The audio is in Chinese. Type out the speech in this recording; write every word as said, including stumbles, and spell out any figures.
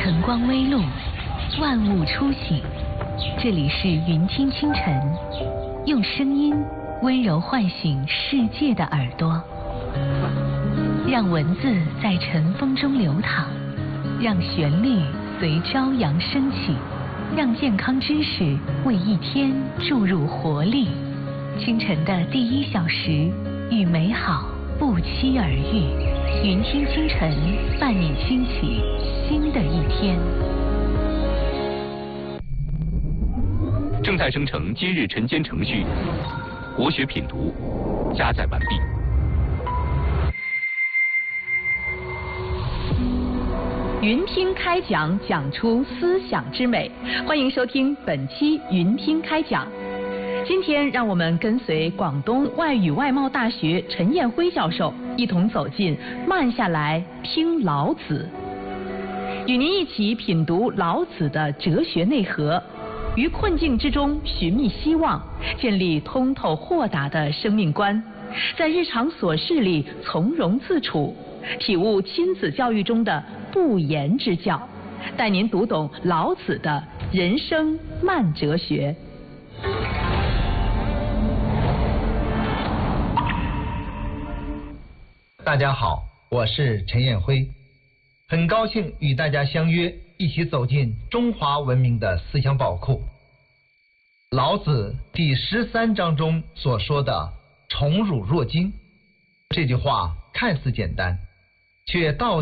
晨光微露，万物初醒。这里是云听清晨，用声音温柔唤醒世界的耳朵，让文字在晨风中流淌，让旋律随朝阳升起，让健康知识为一天注入活力。清晨的第一小时，与美好不期而遇。云听清晨，伴你轻启新的一天。 正在生成今日晨间程序，国学品读加载完毕。 云听开讲，讲出思想之美。欢迎收听本期云听开讲。今天让我们跟随广东外语外贸大学陈彦辉教授一同走进慢下来听老子，与您一起品读老子的哲学内核，于困境之中寻觅希望，建立通透豁达的生命观，在日常琐事里从容自处，体悟亲子教育中的不言之教，带您读懂老子的人生慢哲学。 大家好，我是陈彦辉，很高兴与大家相约，一起走进中华文明的思想宝库。老子第十三章中所说的“宠辱若惊”，这句话看似简单，却道